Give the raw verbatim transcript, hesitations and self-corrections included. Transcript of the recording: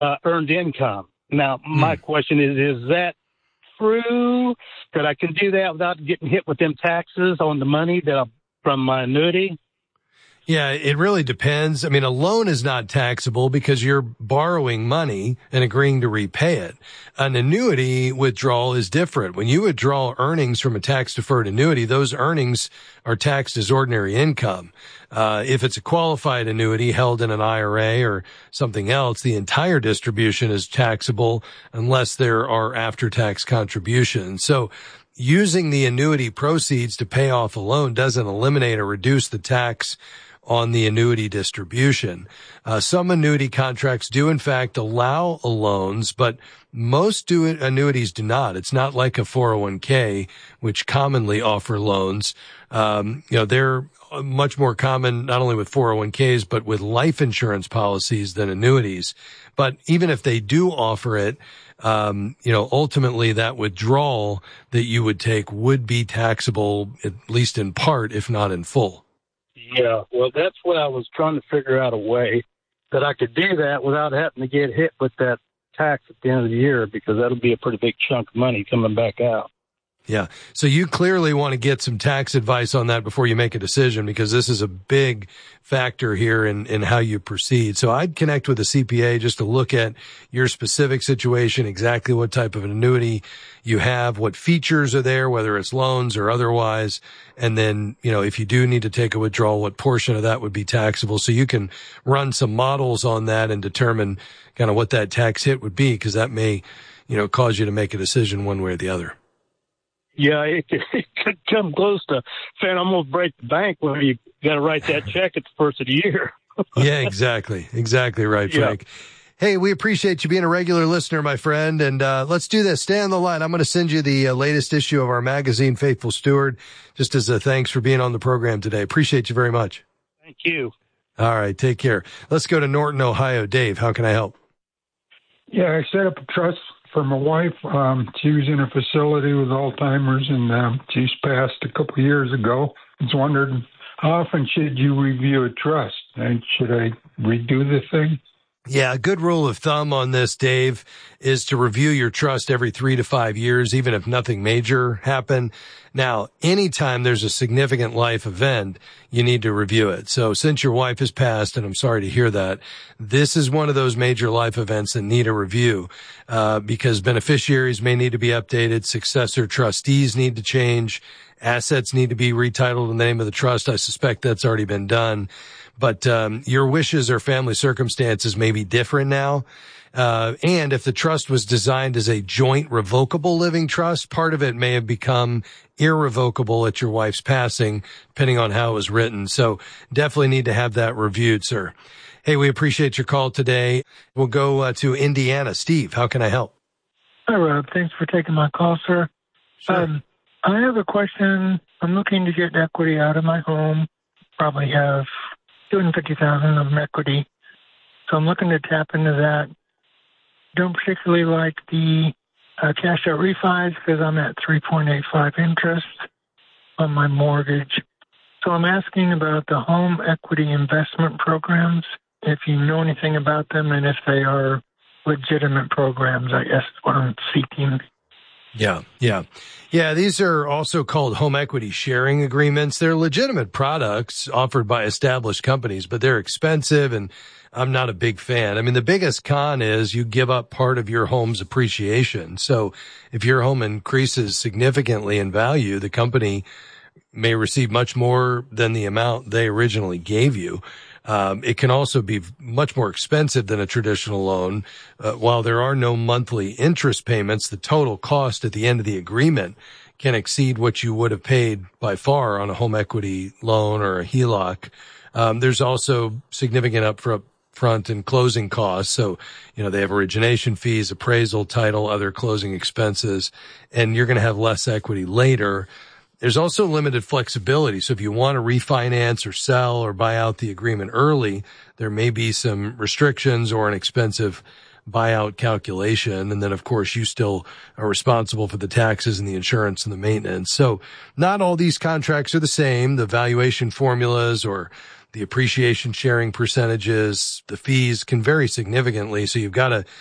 uh, earned income. Now, my Hmm. question is, is that true that I can do that without getting hit with them taxes on the money that I, from my annuity? Yeah, it really depends. I mean, a loan is not taxable because you're borrowing money and agreeing to repay it. An annuity withdrawal is different. When you withdraw earnings from a tax-deferred annuity, those earnings are taxed as ordinary income. Uh, if it's a qualified annuity held in an I R A or something else, the entire distribution is taxable unless there are after-tax contributions. So using the annuity proceeds to pay off a loan doesn't eliminate or reduce the tax on the annuity distribution. Uh, some annuity contracts do in fact allow loans, but most do annuities do not. It's not like a four oh one k, which commonly offer loans. Um, you know, they're much more common not only with four oh one k's, but with life insurance policies than annuities. But even if they do offer it, um, you know, ultimately that withdrawal that you would take would be taxable, at least in part, if not in full. Yeah, well, that's what I was trying to figure out a way that I could do that without having to get hit with that tax at the end of the year, because that'll be a pretty big chunk of money coming back out. Yeah. So you clearly want to get some tax advice on that before you make a decision, because this is a big factor here in, in how you proceed. So I'd connect with a C P A just to look at your specific situation, exactly what type of an annuity you have, what features are there, whether it's loans or otherwise. And then, you know, if you do need to take a withdrawal, what portion of that would be taxable. So you can run some models on that and determine kind of what that tax hit would be, because that may, you know, cause you to make a decision one way or the other. Yeah, it, it could come close to saying I'm going to break the bank when you got to write that check at the first of the year. Yeah, exactly. Exactly right, Frank. Yeah. Hey, we appreciate you being a regular listener, my friend. And uh let's do this. Stay on the line. I'm going to send you the uh, latest issue of our magazine, Faithful Steward, just as a thanks for being on the program today. Appreciate you very much. Thank you. All right, take care. Let's go to Norton, Ohio. Dave, how can I help? Yeah, I set up a trust for my wife. Um, she was in a facility with Alzheimer's, and um, she's passed a couple of years ago. I was wondering, how often should you review a trust? And should I redo the thing? Yeah, a good rule of thumb on this, Dave, is to review your trust every three to five years, even if nothing major happened. Now, anytime there's a significant life event, you need to review it. So since your wife has passed, and I'm sorry to hear that, this is one of those major life events that need a review, uh, because beneficiaries may need to be updated, successor trustees need to change, assets need to be retitled in the name of the trust. I suspect that's already been done. But um your wishes or family circumstances may be different now. Uh and if the trust was designed as a joint revocable living trust, part of it may have become irrevocable at your wife's passing, depending on how it was written. So definitely need to have that reviewed, sir. Hey, we appreciate your call today. We'll go uh, to Indiana. Steve, how can I help? Hi, Rob. Thanks for taking my call, sir. Sure. Um, I have a question. I'm looking to get equity out of my home. Probably have two hundred fifty thousand dollars of equity. So I'm looking to tap into that. Don't particularly like the uh, cash out refis because I'm at three point eight five interest on my mortgage. So I'm asking about the home equity investment programs, if you know anything about them and if they are legitimate programs, I guess is what I'm seeking. Yeah, yeah. Yeah, these are also called home equity sharing agreements. They're legitimate products offered by established companies, but they're expensive, and I'm not a big fan. I mean, the biggest con is you give up part of your home's appreciation. So if your home increases significantly in value, the company may receive much more than the amount they originally gave you. Um, it can also be much more expensive than a traditional loan. Uh, while there are no monthly interest payments, the total cost at the end of the agreement can exceed what you would have paid by far on a home equity loan or a H E L O C. Um, there's also significant upfront front and closing costs. So, you know, they have origination fees, appraisal, title, other closing expenses, and you're going to have less equity later. There's also limited flexibility. So if you want to refinance or sell or buy out the agreement early, there may be some restrictions or an expensive buyout calculation. And then, of course, you still are responsible for the taxes and the insurance and the maintenance. So not all these contracts are the same. The valuation formulas or the appreciation sharing percentages, the fees can vary significantly. So you've got to